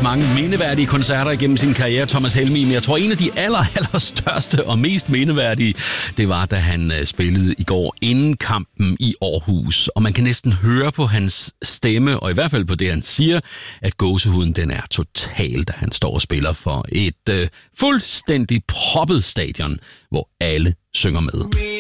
haft mange mindeværdige koncerter igennem sin karriere, Thomas Helmig, men jeg tror, en af de allerstørste og mest mindeværdige, det var, da han spillede i går inden kampen i Aarhus. Og man kan næsten høre på hans stemme, og i hvert fald på det, han siger, at gåsehuden, den er total, da han står og spiller for et fuldstændig proppet stadion, hvor alle synger med.